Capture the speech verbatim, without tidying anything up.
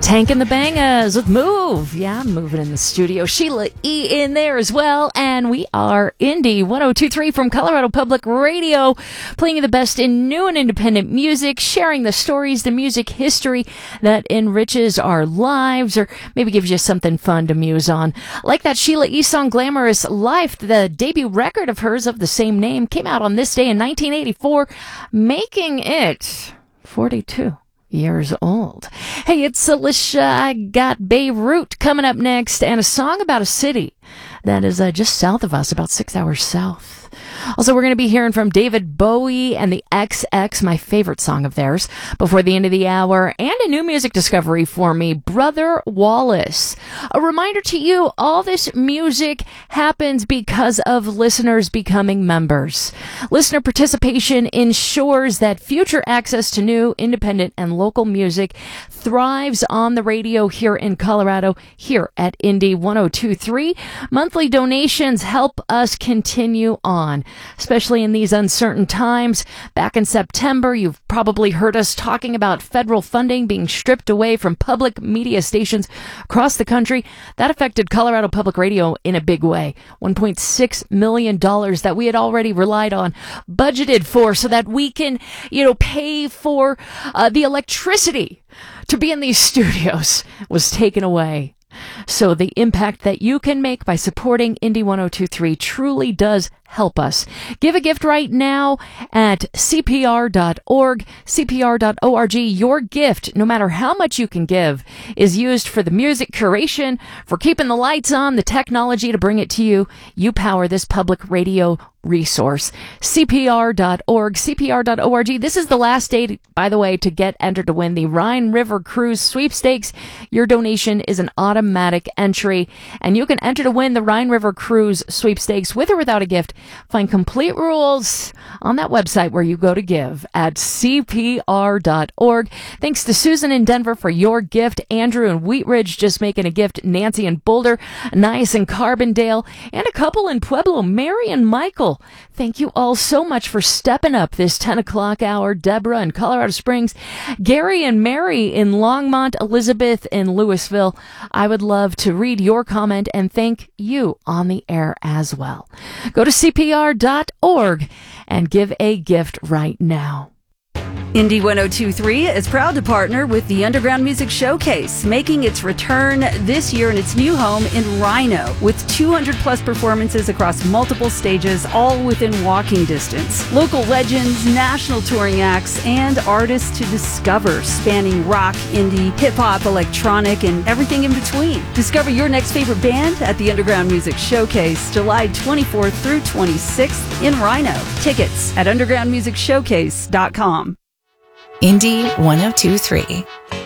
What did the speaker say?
Tank and the Bangers with Move. Yeah, I'm moving in the studio. Sheila E. in there as well. And we are Indie one oh two point three from Colorado Public Radio, playing you the best in new and independent music, sharing the stories, the music history that enriches our lives, or maybe gives you something fun to muse on. Like that Sheila E. song, Glamorous Life, the debut record of hers of the same name, came out on this day in nineteen eighty-four, making it forty-two years old. Hey, it's Alicia. I got Beirut coming up next, and a song about a city that is uh, just south of us, about six hours south. Also, we're going to be hearing from David Bowie and the X X, my favorite song of theirs, before the end of the hour, and a new music discovery for me, Brother Wallace. A reminder to you, all this music happens because of listeners becoming members. Listener participation ensures that future access to new, independent, and local music thrives on the radio here in Colorado, here at Indie one oh two point three. Monthly donations help us continue on, especially in these uncertain times. Back in September, you've probably heard us talking about federal funding being stripped away from public media stations across the country. That affected Colorado Public Radio in a big way. one point six million dollars that we had already relied on, budgeted for, so that we can, you know, pay for uh, the electricity to be in these studios, was taken away. So the impact that you can make by supporting Indie one oh two point three truly does help us. Give a gift right now at C P R dot org, C P R dot org. Your gift, no matter how much you can give, is used for the music curation, for keeping the lights on, the technology to bring it to you. You power this public radio resource. C P R dot org, C P R dot org. This is the last day, by the way, to get entered to win the Rhine River Cruise Sweepstakes. Your donation is an automatic entry, and you can enter to win the Rhine River Cruise Sweepstakes with or without a gift. Find complete rules on that website where you go to give at C P R dot org. Thanks to Susan in Denver for your gift, Andrew in Wheat Ridge just making a gift, Nancy in Boulder, Nice in Carbondale, and a couple in Pueblo, Mary and Michael. Thank you all so much for stepping up this ten o'clock hour. Deborah in Colorado Springs, Gary and Mary in Longmont, Elizabeth in Louisville. I would love to read your comment and thank you on the air as well. Go to C P R dot org and give a gift right now. Indie one oh two point three is proud to partner with the Underground Music Showcase, making its return this year in its new home in Rhino, with two hundred plus performances across multiple stages, all within walking distance. Local legends, national touring acts, and artists to discover, spanning rock, indie, hip-hop, electronic, and everything in between. Discover your next favorite band at the Underground Music Showcase, July twenty-fourth through twenty-sixth in Rhino. Tickets at underground music showcase dot com. Indie one oh two point three.